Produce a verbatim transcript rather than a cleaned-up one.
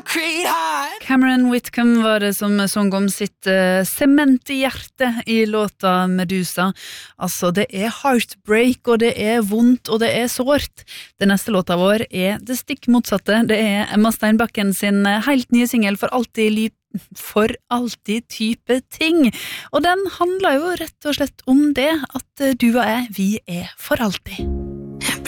Cameron Whitcomb var det som sång om sitt uh, sement i hjertet i låta Medusa. Altså, det er heartbreak, og det er vondt, og det er sårt. Den neste låta vår er det stikk motsatte. Det er Emma Steinbakken sin helt nye single For alltid liv For alltid type ting. Og den handler jo rett og slett om det, at du og jeg, vi er for alltid.